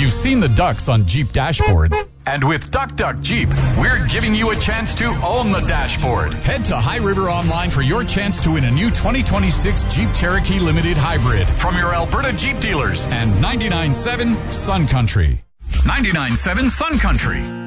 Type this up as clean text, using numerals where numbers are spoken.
You've seen the ducks on Jeep dashboards. And with Duck Duck Jeep, we're giving you a chance to own the dashboard. Head to High River Online for your chance to win a new 2026 Jeep Cherokee Limited Hybrid from your Alberta Jeep dealers and 99.7 Sun Country. 99.7 Sun Country.